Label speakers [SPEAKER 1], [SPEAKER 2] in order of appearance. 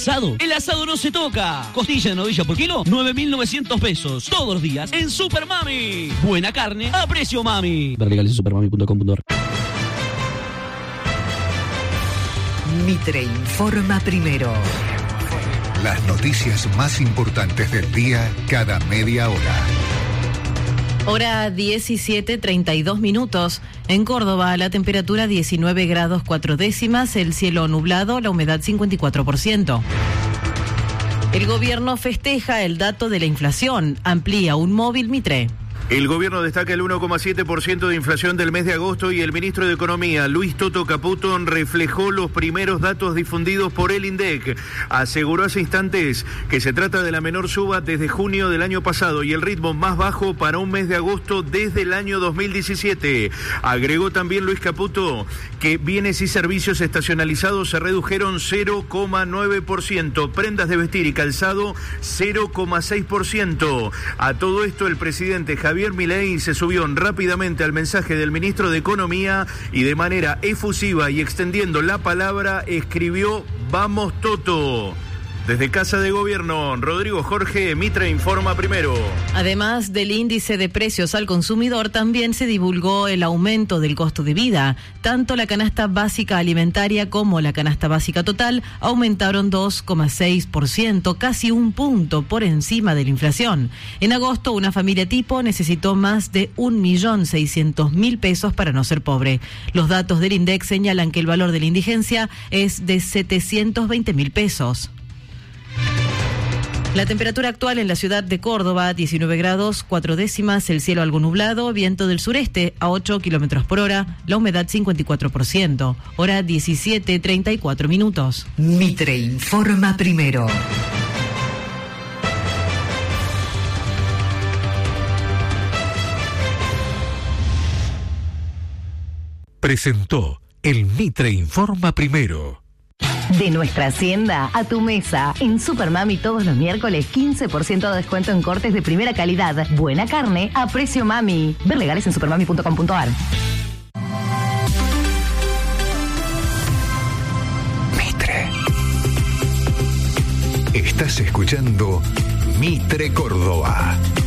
[SPEAKER 1] El asado no se toca. Costilla de novilla por kilo, 9.900 pesos. Todos los días en Super Mami. Buena carne a precio mami. Ver legales en supermami.com.ar.
[SPEAKER 2] Mitre informa primero.
[SPEAKER 3] Las noticias más importantes del día cada media hora.
[SPEAKER 4] Hora 17:32. En Córdoba, la temperatura 19 grados 4 décimas, el cielo nublado, la humedad 54%. El gobierno festeja el dato de la inflación, amplía un móvil Mitre.
[SPEAKER 5] El gobierno destaca el 1,7% de inflación del mes de agosto y el ministro de Economía, Luis Toto Caputo, reflejó los primeros datos difundidos por el INDEC. Aseguró hace instantes que se trata de la menor suba desde junio del año pasado y el ritmo más bajo para un mes de agosto desde el año 2017. Agregó también Luis Caputo que bienes y servicios estacionalizados se redujeron 0,9%, prendas de vestir y calzado 0,6%. A todo esto el presidente Javier Milei se subió rápidamente al mensaje del ministro de Economía y de manera efusiva y extendiendo la palabra escribió "Vamos Toto". Desde Casa de Gobierno, Rodrigo Jorge, Mitre informa primero.
[SPEAKER 4] Además del índice de precios al consumidor, también se divulgó el aumento del costo de vida. Tanto la canasta básica alimentaria como la canasta básica total aumentaron 2,6%, casi un punto por encima de la inflación. En agosto, una familia tipo necesitó más de 1.600.000 pesos para no ser pobre. Los datos del INDEC señalan que el valor de la indigencia es de 720.000 pesos. La temperatura actual en la ciudad de Córdoba, 19 grados 4 décimas, el cielo algo nublado, viento del sureste a 8 kilómetros por hora, la humedad 54%, hora 17:34.
[SPEAKER 2] Mitre informa primero.
[SPEAKER 3] Presentó el Mitre informa primero.
[SPEAKER 6] De nuestra hacienda a tu mesa. En Supermami todos los miércoles 15% de descuento en cortes de primera calidad. Buena carne a precio mami. Ver legales en supermami.com.ar.
[SPEAKER 3] Mitre. Estás escuchando Mitre Córdoba.